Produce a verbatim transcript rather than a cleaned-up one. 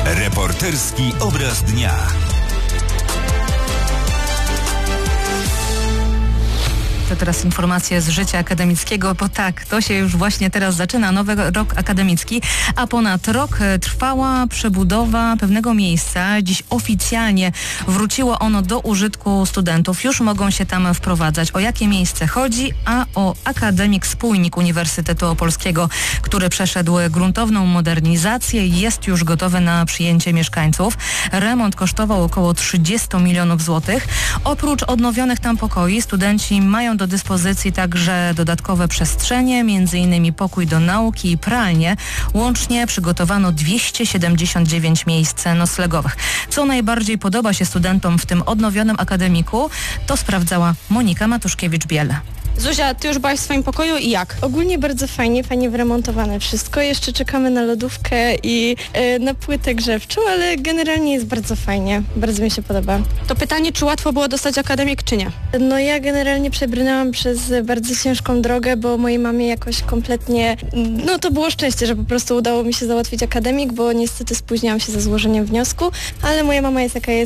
Reporterski obraz dnia. To teraz informacje z życia akademickiego, bo tak, to się już właśnie teraz zaczyna, nowy rok akademicki, a ponad rok trwała przebudowa pewnego miejsca. Dziś oficjalnie wróciło ono do użytku studentów. Już mogą się tam wprowadzać. O jakie miejsce chodzi? A o Akademik Spójnik Uniwersytetu Opolskiego, który przeszedł gruntowną modernizację i jest już gotowy na przyjęcie mieszkańców. Remont kosztował około trzydzieści milionów złotych. Oprócz odnowionych tam pokoi, studenci mają do dyspozycji także dodatkowe przestrzenie, między innymi pokój do nauki i pralnię. Łącznie przygotowano dwieście siedemdziesiąt dziewięć miejsc noclegowych. Co najbardziej podoba się studentom w tym odnowionym akademiku, to sprawdzała Monika Matuszkiewicz-Biel. Zuzia, ty już byłaś w swoim pokoju i jak? Ogólnie bardzo fajnie, fajnie wyremontowane wszystko. Jeszcze czekamy na lodówkę i e, na płytę grzewczą, ale generalnie jest bardzo fajnie. Bardzo mi się podoba. To pytanie, czy łatwo było dostać akademik, czy nie? No ja generalnie przebrnęłam przez bardzo ciężką drogę, bo mojej mamie jakoś kompletnie... No to było szczęście, że po prostu udało mi się załatwić akademik, bo niestety spóźniałam się ze złożeniem wniosku, ale moja mama jest jaka jest.